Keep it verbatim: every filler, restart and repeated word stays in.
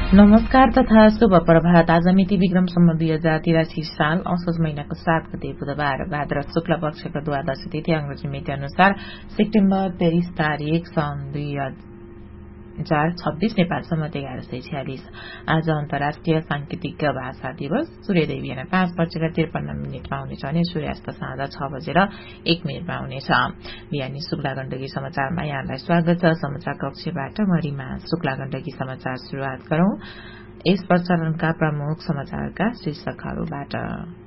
नमस्कार तथा शुभ प्रभात। आज मिति विक्रम सम्म दुई हजार तिरासी साल असोज महिनाको सात गते बुधबार भाद्र शुक्ल पक्षको द्वादशी तिथि अंग्रेजी मिति अनुसार सेप्टेम्बर तेइस तारिक सन् दुई हजार छब्बीस नेपाल सम्मत एघार सय छ्यालिस। आज अन्तर्राष्ट्रिय सांकेतिक भाषा दिवस। सूर्योदय बिहान पाँच बजेर त्रिपन्न मिनटमा हुनेछ भने सूर्यास्त साँझ छ बजेर एक मिनटमा हुनेछ। बिहानी शुक्ला गण्डकी समाचारमा यहाँलाई स्वागत छ। समाचार कक्षबाट म रिमा शुक्ला गण्डकी समाचार शुरूआत गरौं। यस प्रसारणका प्रमुख समाचारका शीर्षकहरूबाट।